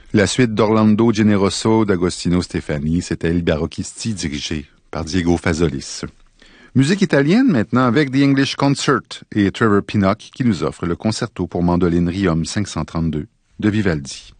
La suite d'Orlando Generoso d'Agostino Stefani, c'était Il Barocchisti dirigé par Diego Fazolis. Musique italienne maintenant avec The English Concert et Trevor Pinnock qui nous offre le concerto pour mandoline Riom 532 de Vivaldi.